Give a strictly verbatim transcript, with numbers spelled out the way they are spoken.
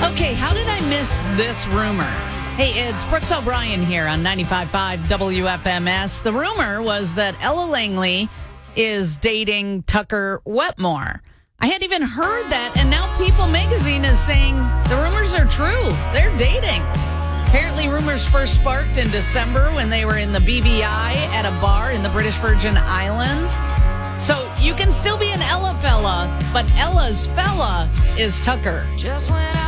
Okay, how did I miss this rumor? Hey, it's Brooks O'Brien here on ninety-five point five W F M S. The rumor was that Ella Langley is dating Tucker Wetmore. I hadn't even heard that, and now People magazine is saying the rumors are true. They're dating. Apparently, rumors first sparked in December when they were in the B B I at a bar in the British Virgin Islands. So you can still be an Ella fella, but Ella's fella is Tucker. Just when I